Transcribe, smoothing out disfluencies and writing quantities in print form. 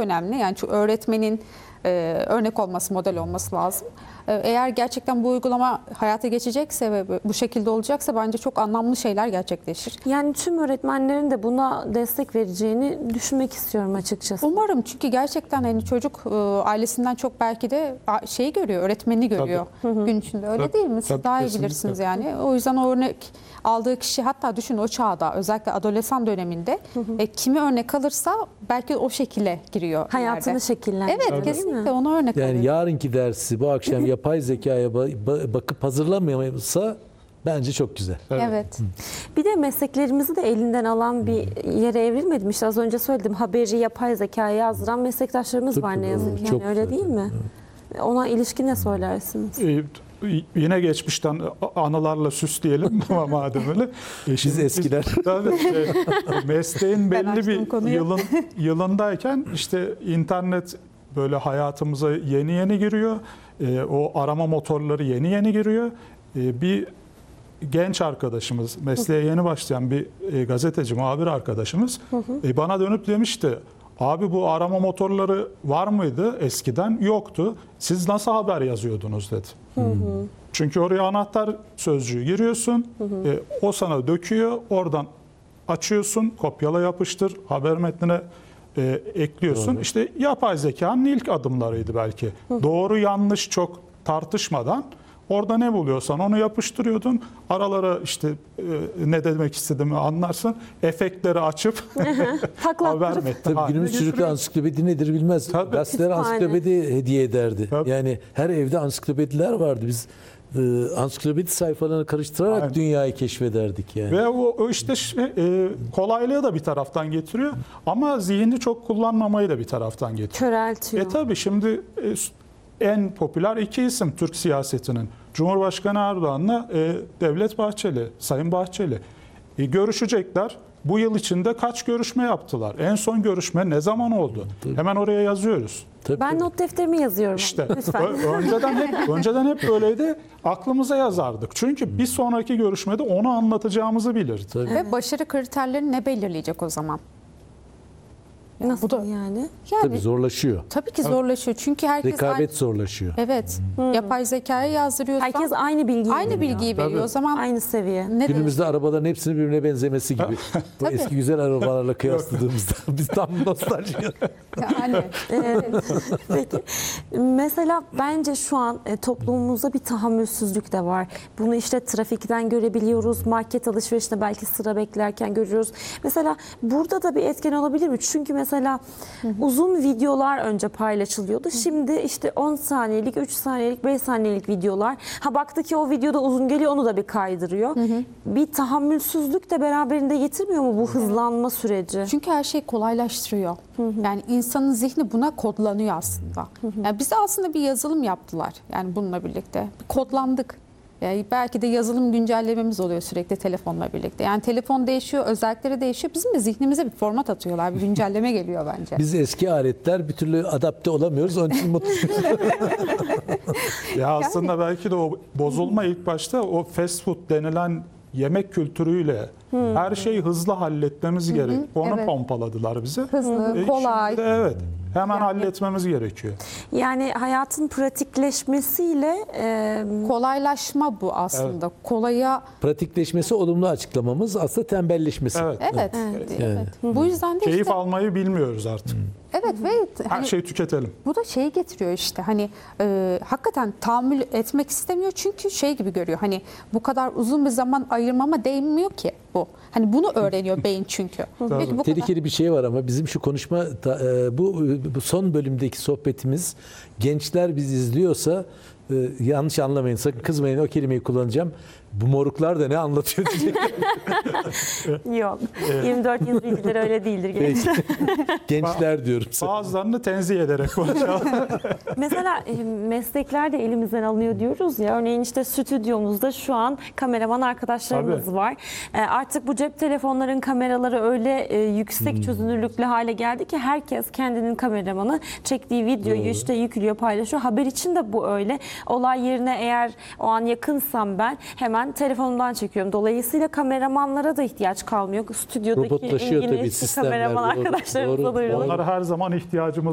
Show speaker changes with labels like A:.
A: önemli. Yani öğretmenin örnek olması, model olması lazım. Eğer gerçekten bu uygulama hayata geçecekse ve bu şekilde olacaksa bence çok anlamlı şeyler gerçekleşir.
B: Yani tüm öğretmenlerin de buna destek vereceğini düşünmek istiyorum açıkçası.
A: Umarım, çünkü gerçekten hani çocuk ailesinden çok belki de şeyi görüyor, öğretmenini görüyor gün içinde. Öyle değil mi? Siz daha iyi bilirsiniz yani. O yüzden o örnek aldığı kişi, hatta düşün o çağda, özellikle adolesan döneminde kimi örnek alırsa belki o şekilde giriyor.
B: Hayatını şekillendiriyor.
A: Evet, kesinlikle ona örnek alıyor.
C: Yani yarınki dersi bu akşam yapay zekaya bakıp hazırlamıyorsa bence çok güzel.
A: Evet.
B: Bir de mesleklerimizi de elinden alan bir yere evrilmedi mi? İşte az önce söyledim, haberi yapay zekaya yazdıran meslektaşlarımız var ne yazık ki. Yani öyle değil mi? Ona ilişkin ne söylersiniz?
D: Yine geçmişten anılarla süsleyelim madem öyle.
C: Biz eskiler.
D: Tabii, mesleğin belli bir yılındayken işte internet böyle hayatımıza yeni giriyor. O arama motorları yeni giriyor. Bir genç arkadaşımız, mesleğe yeni başlayan bir gazeteci, muhabir arkadaşımız bana dönüp demişti: abi bu arama motorları var mıydı eskiden? Yoktu. Siz nasıl haber yazıyordunuz dedi. Çünkü oraya anahtar sözcüğü giriyorsun, o sana döküyor, oradan açıyorsun, kopyala yapıştır, haber metnine ekliyorsun. İşte yapay zekanın ilk adımlarıydı belki. Doğru yanlış çok tartışmadan orada ne buluyorsan onu yapıştırıyordun. Aralara işte ne demek istediğimi anlarsın. Efektleri açıp haber metni.
C: Tabii günümüz çocuklar ansiklopedi nedir bilmez. Gazeteler ansiklopedi hediye ederdi.
D: Tabii.
C: Yani her evde ansiklopediler vardı. Biz ansiklopedi sayfalarını karıştırarak dünyayı keşfederdik yani.
D: Ve o işte kolaylığı da bir taraftan getiriyor ama zihni çok kullanmamayı da bir taraftan getiriyor.
B: Köreltiyor.
D: Tabii şimdi en popüler iki isim Türk siyasetinin. Cumhurbaşkanı Erdoğan'la Devlet Bahçeli, Sayın Bahçeli. Görüşecekler. Bu yıl içinde kaç görüşme yaptılar? En son görüşme ne zaman oldu?
C: Tabii.
D: Hemen oraya yazıyoruz.
B: Ben not defterimi yazıyorum.
D: İşte
B: lütfen.
D: önceden hep böyleydi. Aklımıza yazardık. Çünkü bir sonraki görüşmede onu anlatacağımızı bilirdik.
C: Tabii.
A: Ve başarı kriterlerini ne belirleyecek o zaman?
B: Nasıl
A: bu da
B: yani?
C: Tabii zorlaşıyor.
A: Tabii ki zorlaşıyor. Çünkü herkes
C: Rekabet zorlaşıyor.
A: Evet. Yapay zekaya yazdırıyorsan
B: Herkes aynı bilgiyi veriyor.
A: veriyor. O zaman
B: Aynı seviye.
A: ne
C: Günümüzde arabaların hepsinin birbirine benzemesi gibi. Bu eski güzel arabalarla kıyasladığımızda biz tam nostalji.
A: yani
B: Peki. Mesela bence şu an toplumumuzda bir tahammülsüzlük de var. Bunu işte trafikten görebiliyoruz. Market alışverişinde belki sıra beklerken görüyoruz. Mesela burada da bir etken olabilir mi? Çünkü mesela uzun videolar önce paylaşılıyordu. Şimdi işte 10 saniyelik, 3 saniyelik, 5 saniyelik videolar. Ha baktı ki o videoda uzun geliyor, onu da bir kaydırıyor. Bir tahammülsüzlük de beraberinde getirmiyor mu bu hızlanma süreci?
A: çünkü her şey kolaylaştırıyor. Yani insanın zihni buna kodlanıyor aslında. Yani bize aslında bir yazılım yaptılar. Yani bununla birlikte bir kodlandık. Yani belki de yazılım güncellememiz oluyor sürekli telefonla birlikte. Yani telefon değişiyor, özellikleri değişiyor. Bizim de zihnimize bir format atıyorlar, bir güncelleme geliyor bence.
C: Biz eski aletler bir türlü adapte olamıyoruz. Onun için mutluyuz.
D: Ya aslında belki de o bozulma ilk başta o fast food denilen yemek kültürüyle her şeyi hızlı halletmemiz gerek. Onu
A: Evet.
D: pompaladılar bize.
A: Hızlı, kolay.
D: Şimdi de evet. Hemen halletmemiz gerekiyor.
B: Yani hayatın pratikleşmesiyle
A: Kolaylaşma bu aslında. Kolaya
C: Pratikleşmesi olumlu açıklamamız, aslında tembelleşmesi.
D: Evet.
A: evet. Bu yüzden de
D: Keyif
A: işte
D: almayı bilmiyoruz artık.
A: evet ve
D: Her
A: hani
D: şeyi tüketelim.
A: bu da şeyi getiriyor işte hani hakikaten tahammül etmek istemiyor çünkü şey gibi görüyor, hani bu kadar uzun bir zaman ayırmama değmiyor ki bu. Hani bunu öğreniyor beyin çünkü. Diyor ki bu kadar-
C: Tehlikeli bir şey var ama bizim şu konuşma bu son bölümdeki sohbetimiz, gençler bizi izliyorsa yanlış anlamayın, sakın kızmayın, o kelimeyi kullanacağım. Bu moruklar da ne anlatıyor diyecek.
B: yok. 24 yıl bilgileri öyle değildir.
C: Peki. Gençler diyorum.
D: Bazılarını tenzih ederek konuşalım.
B: Mesela meslekler de elimizden alınıyor diyoruz ya. Örneğin işte stüdyomuzda şu an kameraman arkadaşlarımız
D: Tabii.
B: var. Artık bu cep telefonların kameraları öyle yüksek çözünürlüklü hale geldi ki herkes kendinin kameramanı çektiği videoyu işte yüklüyor, paylaşıyor. Haber için de bu öyle. Olay yerine eğer o an yakınsam ben hemen telefonumdan çekiyorum. Dolayısıyla kameramanlara da ihtiyaç kalmıyor. Stüdyodaki
C: Robotlaşıyor tabii
B: ilgili
C: sistemler.
B: kameraman
C: Doğru,
B: arkadaşlarımıza
C: doğru.
B: duyurulur.
D: Onlara her zaman ihtiyacımız